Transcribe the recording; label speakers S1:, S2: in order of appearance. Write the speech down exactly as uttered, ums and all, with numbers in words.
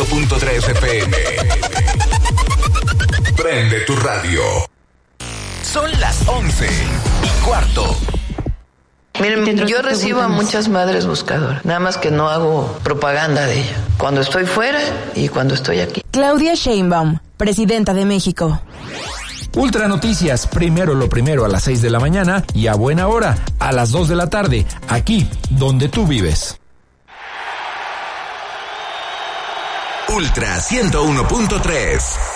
S1: uno punto tres F M. Prende tu radio. Son las once y cuarto.
S2: Miren, yo recibo a muchas madres buscadoras, nada más que no hago propaganda de ella. Cuando estoy fuera y cuando estoy aquí.
S3: Claudia Sheinbaum, presidenta de México.
S4: Ultra Noticias, primero lo primero a las seis de la mañana y a buena hora, a las dos de la tarde, aquí donde tú vives.
S1: Ultra ciento uno punto tres.